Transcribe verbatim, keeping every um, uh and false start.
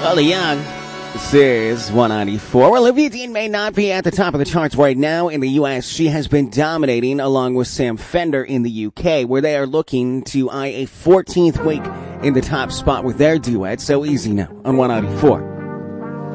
Carly Young. This is one ninety-four. Well, Olivia Dean may not be at the top of the charts right now in the U S. She has been dominating along with Sam Fender in the U K, where they are looking to eye a fourteenth week in the top spot with their duet, So Easy Now, on one ninety-four.